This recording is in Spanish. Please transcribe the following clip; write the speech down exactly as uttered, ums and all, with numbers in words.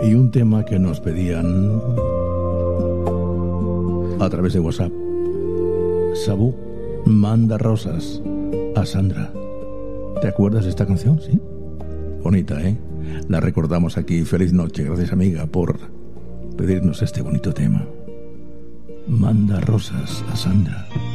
y un tema que nos pedían a través de WhatsApp. Sabú manda rosas a Sandra. ¿Te acuerdas de esta canción? Sí. Bonita, ¿eh? La recordamos aquí. Feliz noche. Gracias, amiga, por pedirnos este bonito tema. Manda rosas a Sandra.